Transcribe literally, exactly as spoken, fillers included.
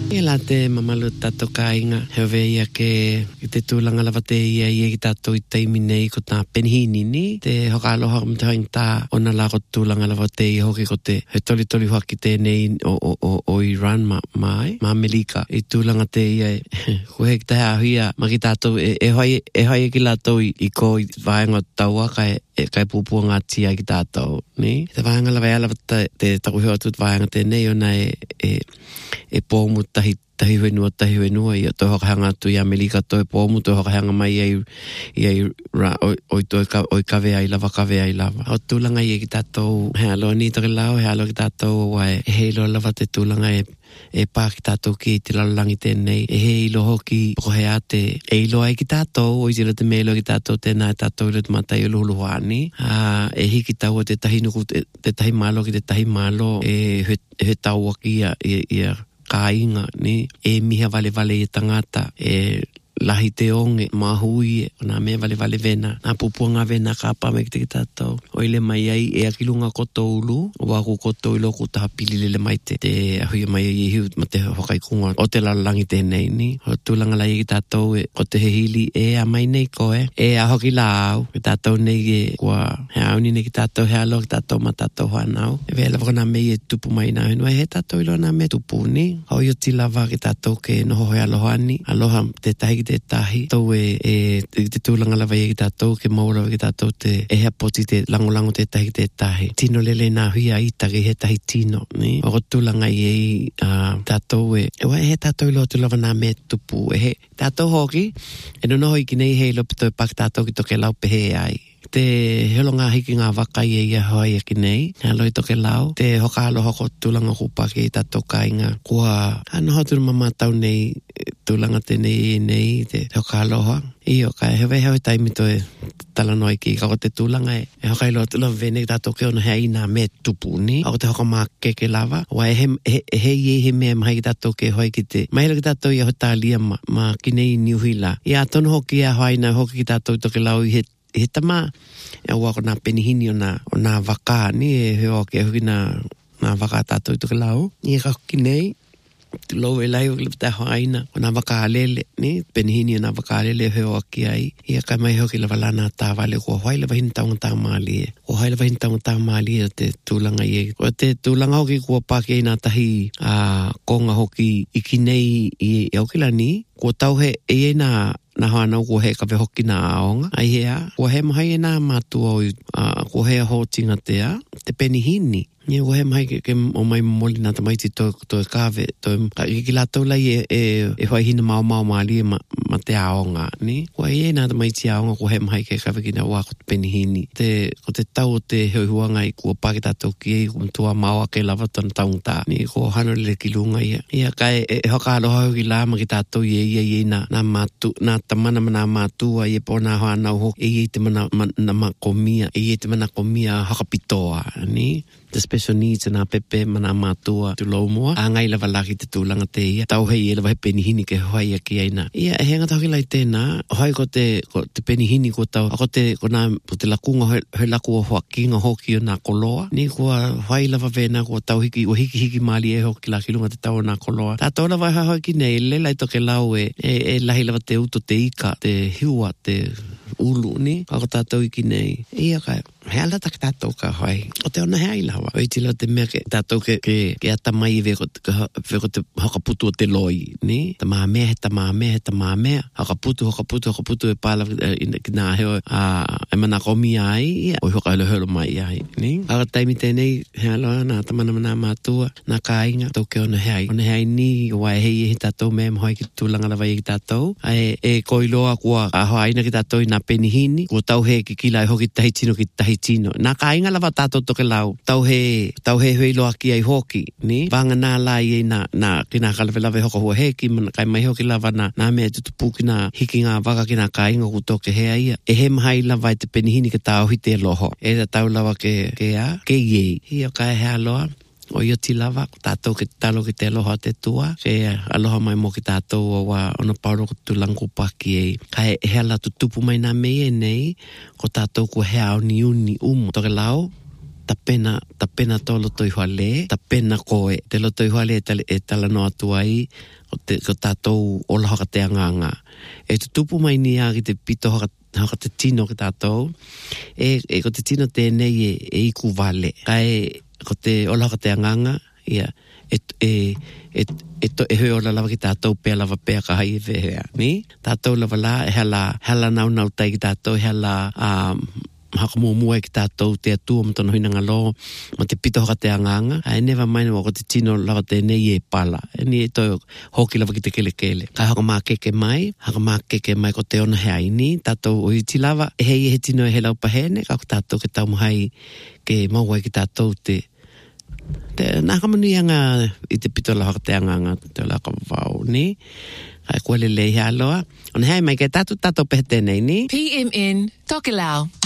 E la te mamalu tato kainga hewe ia ke te tūlanga lawa te ia ia ki tato i teimi nei ko tā penihini ni te hoka aloha o mtahaing tā ona la ko tūlanga lawa te i hoki ko te he toli toli hoki te nei o, o, o, o Iran ma, mai ma Amerika i tūlanga te ia ko he ki te hea ma ki tato e, e hoi e hoi ki lato i, i ko i vaenga taua kai e kai pupua ngā tia ki tātou, ni? Te vaenga lawa ala te, te takuheo tūt vaenga te nei ona e, e, e pōmu tahi, tahi wenua, tahi wenua, i a toi hokahanga tu i Amerika toi pōmu, toi hokahanga mai i ai, ra, oi, oi toi ka, oi kawe ai lava, kawe ai lava. O tūlanga i e ki tātou, he alo ni toki lau, he alo ki tātou, wai, e heilo lava te tūlanga e e pā ki tātou ki te lalolangi tēnei e he ilo hoki kohe a te e ilo ai ki tātou o isira te meilo ki tātou tēnā e tātou ilo te matai o luhuluhani a e hiki tau te tahi nuku te, te tahi malo ki te tahi malo e he, he tau aki ia ia kāinga ni e miha vale vale i tangata e lahi te onge, mahui e, o nā mea vale vale vena, nā pupuanga vena ka pame ki te ki tātou. O ile mai ai e akilunga koto ulu, o waku koto ilo ku taha pililele mai te, te ahui mai ai hiu, ma te hokai kunga, o te lalolangi tēnei ni. O tūlanga lai ki tātou e, ko te hehili e a mai nei koe, e a hoki la au, ki tātou nei e, kua he auni nei ki tātou he alo, ki tātou ma tātou hanau. E vela wako nā mei e tupu mai nā henua, he tātou ilo nā me tupu ni. Hau i o tilava ki tātou ke noho he alohani, aloha te tahi te tahi tau e, e te tūlanga lawa i ki tātou ke maura ki tātou te e hea poti te langolango te tahi te tahi tino lele nā huia i tage he tahi tino ni o tūlanga i e uh, tātou e e wai he tātou ilo tu lawa nā me tupu e he tātou hoki e no noho i ki nei hei lopi toi pak tātou ki toke lau pe he ai te helo ngā hiki ngā waka i e ia hoa i aki nei, ngā loi toke lau, te hoka alo hoko tūlanga kupa ki tātou kainga, kua anoho tūru mama tau nei, tūlanga te nei nei, te hoka aloha. I o kai hewe heo taimi toe tala noi ki, kako te tūlanga e, e hoka ilo tula vene ki tātou ke ona hea i nā me tupu ni, ako te hoka mā keke lava, wa e he, he, he i e he mea mahi ki tātou ke hoi ki te, mahila ki tātou i a hota lia ma, ma ki nei niuhila. I a tonu hoki a hoi na hoki ki tātou toke lau i he he tama e wako nā penihini o nā, o nā waka ni e heo ke huki nā, nā waka tātou i tuke lau. I e kakuki nei, tu lau e lai o kilipta hoaina o nā waka alele, ni penihini o nā waka alele heo aki ai. I e kai mai hoki la wala nā tā wale kua hoai la wahina taunga tā maali e. O hoai la wahina taunga tā maali e o te tūlanga i e. O te tūlanga hoki kua pāki e nā tahi a konga hoki iki nei i e aukila ni. Kua tau he e e nā na hana ko he ka ve hoki na aonga ai hea ko he mai na matua o uh, ko he ho tinga te a te penihini ni ko he mai ke, ke o mai moli na mai ti to to kave to ki la to lai e e, e hoi hina mau mau mali ma, ma te aonga ni ko e na mai ti aonga ko he mai ke ka ve ki na wa ko penihini te ko te tau te he huanga i ko pa ki ta to ki ko tua mau ke lava ton taunta ni ko hano le kilunga ia ia kai e, e hoka lo ho ki la ma ki ta to ye ye na na matu na tamana mana matua i e pona hoa nau ho e i te mana na makomia e i te mana komia hakapitoa ni the special needs na pepe mana matua tu lomoa a ngai lava laki te tūlanga te ia tau hei e lava he penihini ke hoai aki aina ia e henga tau ki lai tēnā hoai ko te ko te penihini ko tau ako te ko nā ko te lakunga he, he laku o hoakinga hoki o nā koloa ni kua hoai lava vena ko tau hiki o hiki hiki mali e hoki la kilunga te tau o nā koloa tā tau lava hoi ki nei le lai toke lau e e, e lahi lava te uto te ika te hiua te ulu ni ako tātou iki nei ia kai he ala tak tātou ka hoi o te ona hea ilawa o iti lo te mea ke tātou ke ke, ke ata mai veko veko te hakaputu o te loi ni ta maa mea he ta maa mea he ta maa mea hakaputu hakaputu hakaputu e pāla ki nā heo a e mana komi ai ia o hoka ilo helo mai ai ni aga taimi tēnei he aloa nā tamana mana mātua nā kāinga tau ke ona hea ona hea ni wai hei he tātou mea mhoi ki tūlanga lawa i ki tātou e, e koiloa kua a hoa aina ki tātou i nā penihini kua tau he ki kila e hoki tahi tino ki tahi tino nā kāinga lawa tātou toke lau tau he tau he hui loa ki ai hoki ni vanga nā lai e nā nā ki nā kalawe lawe hoko hua heki kai mai hoki lawa nā nā mea tutupu ki nā hiki ngā waka ki nā kāinga ku toke hea ia e he mahai lawa i te penihini ke tā ohi te loho e tā tau lawa ke ke a ke iei hia kai hea loa o iyo ti lava, tātou ke talo ki te aloha te tua, ke aloha mai mo ki tātou o wa ona pauro ko tulangu paki e, kai he ala tu tupu mai nā mei e nei, ko tātou ko hea o ni uni umu, toke lau, tapena, tapena tō loto i hoa le, tapena koe, te loto i hoa le e tala no atua i, o, te, o tātou ola haka te anganga. E tu tupu mai ni a ki te pito haka, haka te tino ki tātou, e, e ko te tino tēnei e, e iku vale. Kai, ko te ola haka te anganga, ia, e, e, e, e, to, e hoi ola lava ki tātou pēa lava pēa ka hai e wehea, ni? Tātou lava la, e hala, hala nau nau tai ki tātou, e hala, um, haka mua mua ki tātou te atua ma tono hinanga lo, ma te pito haka te anganga. Ai never mind wako te tino lava te nei e pala. E ni e toi hoki lava ki te kele kele. Kai haka maa keke mai, haka maa keke mai ko te ona hea ini, tātou o iti lava, e hei e he tino e he lau pahene, kako tātou ke tau mahai ke mauai ki tātou te te nakamunianga i te pito lava haka te anganga, te ola ka wau, ni? Kai kuele le hea loa. Ona hei mai ke tātou tātou pehe tēnei, ni? P M N, Tokelau.